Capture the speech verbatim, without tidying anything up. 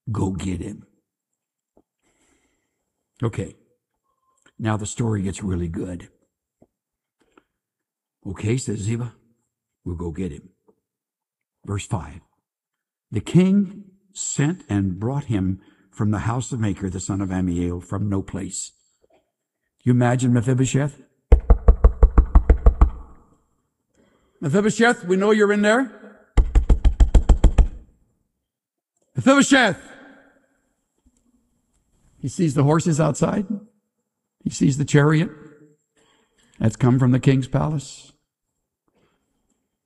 Go get him. Okay. Now the story gets really good. Okay, says Ziba. We'll go get him. Verse five. The king sent and brought him from the house of Machir, the son of Ammiel, from no place. You imagine Mephibosheth? Mephibosheth, we know you're in there. Mephibosheth! He sees the horses outside. He sees the chariot that's come from the king's palace.